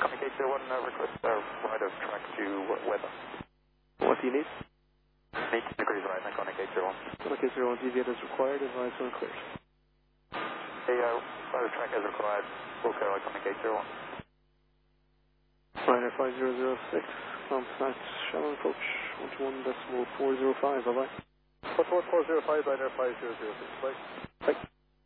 Iconic 801, request right of track to weather. What do you need? 18 degrees right, Iconic 801. Iconic 801, deviate as required, advise when cleared. Okay, right of track as required, Wilco, Iconic 801. Ryder 5006, contact Shannon approach 121.405, bye bye. 11405, Ryder 5006, bye. Bye.